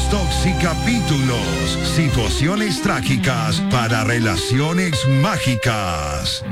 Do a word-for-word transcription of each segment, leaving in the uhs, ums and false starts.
Toxicapítulos, situaciones trágicas para relaciones mágicas.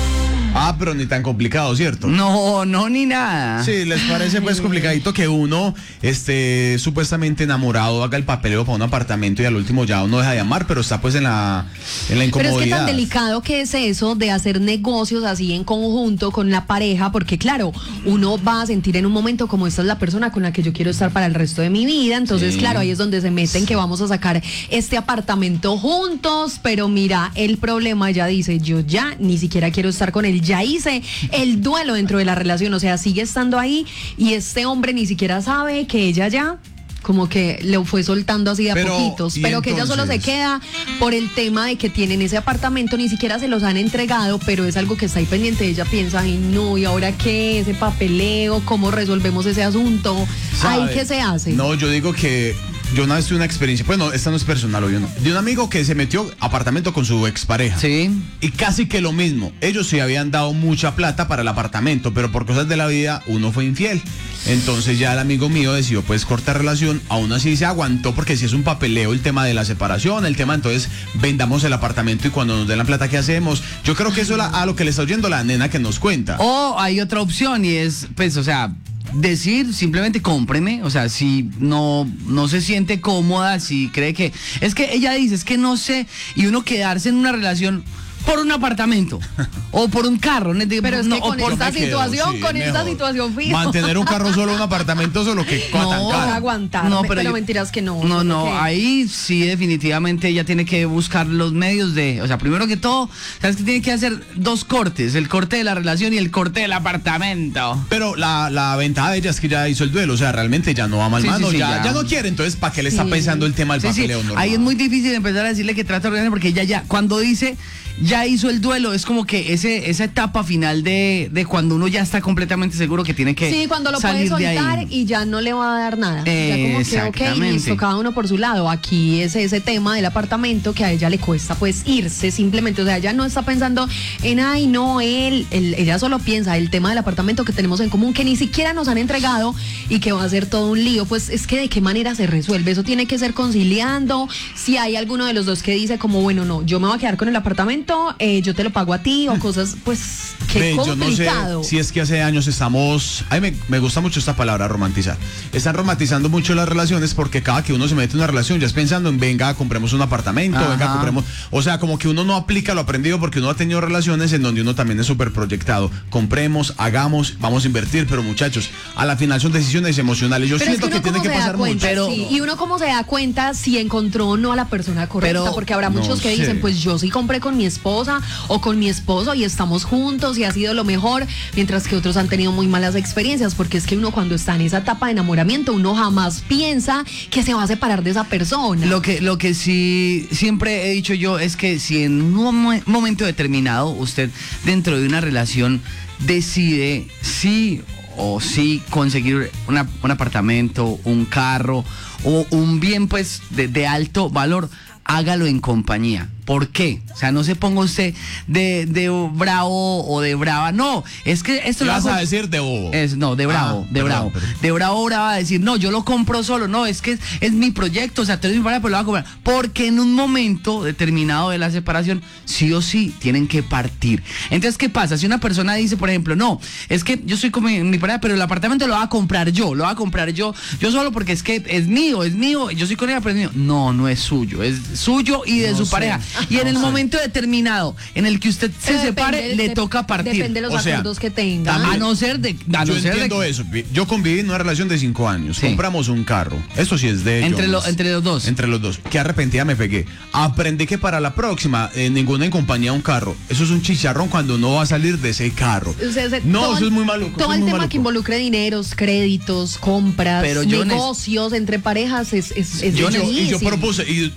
Ah, pero ni tan complicado, ¿cierto? No, no, ni nada. Sí, ¿les parece pues complicadito que uno esté supuestamente enamorado, haga el papeleo para un apartamento y al último ya uno deja de amar, pero está pues en la, en la incomodidad? Pero es que tan delicado que es eso de hacer negocios así en conjunto con la pareja, porque claro, uno va a sentir en un momento como esta es la persona con la que yo quiero estar para el resto de mi vida, entonces Sí. claro, ahí es donde se meten que vamos a sacar este apartamento juntos, pero mira, el problema, ella dice, yo ya ni siquiera quiero estar con él, ya hice el duelo dentro de la relación, o sea, sigue estando ahí y este hombre ni siquiera sabe que ella ya como que lo fue soltando así de a Pero, poquitos, ¿y pero que ella solo se entonces? queda por el tema de que tienen ese apartamento, ni siquiera se los han entregado, pero es algo que está ahí pendiente. Ella piensa, ay no, ¿y ahora qué? Ese papeleo, ¿cómo resolvemos ese asunto? ¿Sabe? Ay, ¿qué se hace? No, yo digo que yo una vez tuve una experiencia, bueno, esta no es personal, obvio no, de un amigo que se metió apartamento con su expareja. Sí. Y casi que lo mismo. Ellos sí habían dado mucha plata para el apartamento, pero por cosas de la vida uno fue infiel. Entonces ya el amigo mío decidió pues cortar relación, aún así se aguantó porque si es un papeleo el tema de la separación, el tema entonces vendamos el apartamento y cuando nos den la plata ¿qué hacemos? Yo creo que eso es la- a lo que le está oyendo la nena que nos cuenta. O hay otra opción y es, pues, o sea, decir simplemente cómpreme, o sea, si no no se siente cómoda, si cree que es que ella dice, es que no sé, y uno quedarse en una relación por un apartamento o por un carro, ¿no? Pero es que No, o con por- esta me quedo, situación, sí, con esta mejor. situación fijo. Mantener un carro solo, un apartamento solo, que cosa tan No, cara. aguantar, No, pero, pero yo- mentiras que no. No, no, porque- ahí sí definitivamente ella tiene que buscar los medios de, o sea, primero que todo, sabes que tiene que hacer dos cortes, el corte de la relación y el corte del apartamento. Pero la, la ventaja de ella es que ya hizo el duelo, o sea, realmente ya no va mal Sí, sí, mano, sí, ya, ya. ya no quiere, entonces ¿para qué le está Sí. pensando el tema del Sí, sí, papeleo normal? ahí es muy difícil empezar a decirle que trata de organizar porque ella ya, cuando dice ya hizo el duelo, es como que ese esa etapa final de, de cuando uno ya está completamente seguro que tiene que Sí, cuando lo puede salir de soltar ahí. y ya no le va a dar nada. Ya como que, ok, Exactamente. listo, cada uno por su lado. Aquí es ese tema del apartamento que a ella le cuesta pues irse simplemente. O sea, ella no está pensando en, ay, no, él, él- ella solo piensa el tema del apartamento que tenemos en común, que ni siquiera nos han entregado y que va a ser todo un lío. Pues es que de qué manera se resuelve. Eso tiene que ser conciliando. Si hay alguno de los dos que dice como, bueno, no, yo me voy a quedar con el apartamento, eh, yo te lo pago a ti o cosas, pues, qué Ve, yo no sé complicado. si es que hace años estamos, a mí me, me gusta mucho esta palabra, romantizar. Están romantizando mucho las relaciones porque cada que uno se mete en una relación ya es pensando en venga, compremos un apartamento, Ajá. venga, compremos, o sea, como que uno no aplica lo aprendido porque uno ha tenido relaciones en donde uno también es súper proyectado. Compremos, hagamos, vamos a invertir, pero muchachos, a la final son decisiones emocionales. Yo Pero es siento que que, uno tiene cómo que se da pasar cuenta, mucho. sí, y uno cómo se da cuenta si encontró o no a la persona correcta, Pero, porque habrá no muchos que sé. dicen, pues yo sí compré con mi esposa o con mi esposo y estamos juntos y ha sido lo mejor, mientras que otros han tenido muy malas experiencias, porque es que uno cuando está en esa etapa de enamoramiento, uno jamás piensa que se va a separar de esa persona. Lo que, lo que sí siempre he dicho yo es que si en un mo- momento determinado usted dentro de una relación decide sí o sí conseguir una- un apartamento, un carro o un bien pues de, de alto valor, hágalo en compañía. ¿Por qué? O sea, no se ponga usted de, de bravo o de brava. No, es que esto ¿Qué lo vas hago- a decir de bobo? Es, no, de bravo, Ah, de perdón, bravo. perdón. De bravo, brava a decir, no, yo lo compro solo. No, es que es, es mi proyecto, o sea, te doy mi pareja, pero lo voy a comprar. Porque en un momento determinado de la separación, sí o sí, tienen que partir. Entonces, ¿qué pasa? Si una persona dice, por ejemplo, no, es que yo estoy con mi, mi pareja, pero el apartamento lo voy a comprar yo, lo voy a comprar yo, yo solo porque es que es mío, es mío, yo soy con ella, pero es mío. No, no es suyo, es suyo y de No su sé, pareja. Y en no el sé. momento determinado en el que usted se Pero separe, depende- le de- toca partir. Depende de los O sea, acuerdos que tenga. también- A no ser de... A no Yo ser de entiendo que- eso. Yo conviví en una relación de cinco años. Sí. Compramos un carro. Eso sí es de Entre, ellos. lo- entre los dos. Entre los dos. Qué arrepentida me pegué. Aprendí que para la próxima, eh, ninguna en compañía un carro. Eso es un chicharrón cuando uno va a salir de ese carro. O sea, se- no, todo eso el- es muy maluco. Todo eso es el muy tema maluco. que involucre dineros, créditos, compras, Pero yo nes- negocios entre parejas es, es, es Yo Y yo, y yo difícil. propuse, y duramos cinco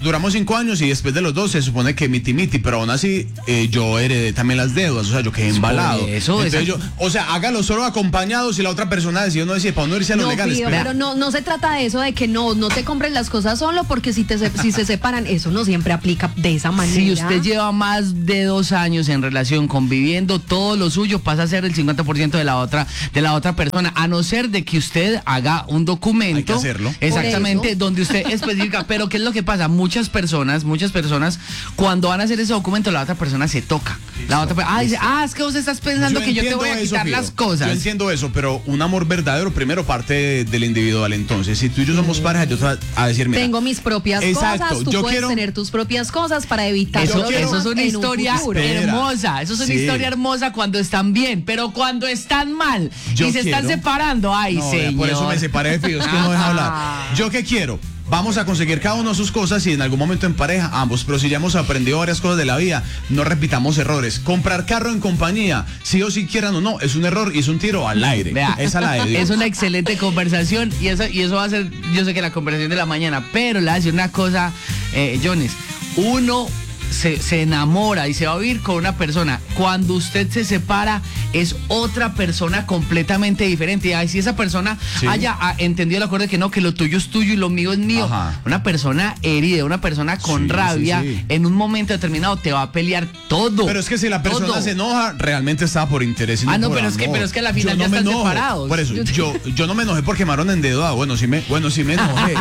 cinco años y después de los dos se supone que miti miti, pero aún así eh, yo heredé también las deudas, o sea, yo quedé embalado. Eso, Entonces esa- yo, o sea, hágalo solo acompañado si la otra persona decide no decide para uno irse a lo No, legal. Fido, espera. pero no, no se trata de eso, de que no, no te compren las cosas solo, porque si, te, se- si se separan, eso no siempre aplica de esa manera. Si usted lleva más de dos años en relación conviviendo, todo lo suyo pasa a ser el cincuenta por ciento de la otra de la otra persona, a no ser de que usted haga un documento. Hay que hacerlo. Exactamente, Por eso. donde usted especifica. Pero ¿qué es lo que pasa? Muchas personas, muchas personas, cuando van a hacer ese documento, la otra persona se toca. La otra pe- ah, dice, ah, es que vos estás pensando que yo te entiendo voy a eso, quitar Fido. las cosas. Yo entiendo eso, pero un amor verdadero primero parte de- del individual. Entonces, si tú y yo somos pareja, yo te voy a decir, mira, Tengo mis propias Exacto, cosas, tú yo puedes quiero- tener tus propias cosas para evitar Eso, quiero- eso es una en un historia futuro. Espera. hermosa, eso es una Sí. historia hermosa cuando están bien, pero cuando están mal Yo y se están quiero- separando, ay, No, vea, señor. por eso me separé de Fido, es que no deja hablar. ¿Yo qué quiero? Vamos a conseguir cada uno sus cosas y en algún momento en pareja, ambos. Pero si ya hemos aprendido varias cosas de la vida, no repitamos errores. Comprar carro en compañía, sí o sí quieran o no, es un error y es un tiro al aire. Vea, Esa la de Dios. es una excelente conversación y eso, y eso va a ser, yo sé que la conversación de la mañana, pero le voy a decir una cosa, eh, Jones, uno se, se enamora y se va a vivir con una persona. Cuando usted se separa, es otra persona completamente diferente. Y ay, si esa persona Sí. haya ah, entendido el acuerdo de que no, que lo tuyo es tuyo y lo mío es mío, Ajá. una persona herida, una persona con Sí, rabia, sí, sí. en un momento determinado te va a pelear todo. Pero es que si la persona todo. se enoja, realmente está por interés y Ah, no, por pero es que- amor. pero es que a la final Yo ya me están enojo. separados. Por eso, yo, yo no me enojé porque quemaron en dedo. Ah, bueno, sí me, bueno, sí me enojé.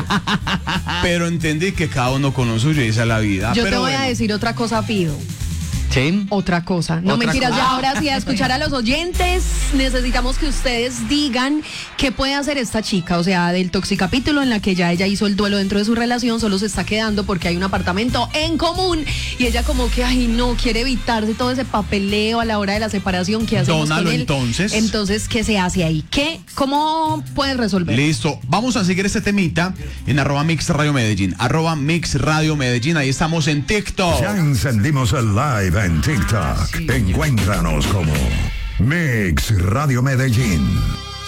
Pero entendí que cada uno con lo suyo y esa es la vida. Yo Pero te voy a bueno. decir otra cosa, Fido. ¿Sí? Otra cosa. No Otra mentiras, cosa. ya ahora sí a escuchar a los oyentes. Necesitamos que ustedes digan qué puede hacer esta chica. O sea, del toxicapítulo en la que ya ella hizo el duelo dentro de su relación, solo se está quedando porque hay un apartamento en común. Y ella como que, ay, no, quiere evitarse todo ese papeleo a la hora de la separación que hacemos Dónalo, con él. entonces. Entonces, ¿qué se hace ahí? ¿Qué? ¿Cómo puedes resolver? Listo, vamos a seguir este temita en arroba Mix Radio Medellín, arroba Mix Radio Medellín, ahí estamos en TikTok. Ya encendimos el live en TikTok. Encuéntranos como Mix Radio Medellín.